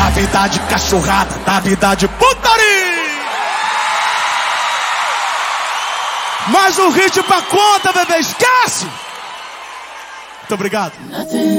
Da vida de cachorrada, da vida de putaria. Mais um hit pra conta, bebê, esquece! Muito obrigado.